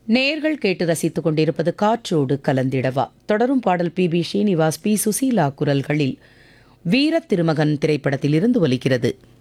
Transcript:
நேர்கள் கேட்டு ரசித்துக் கொண்டிருப்பது காற்றோடு கலந்திடவா. தொடரும் பாடல் பி ஸ்ரீனிவாஸ், பி சுசீலா குரல்களில் வீரத் திருமகன் திரைப்படத்தில் இருந்து ஒலிக்கிறது.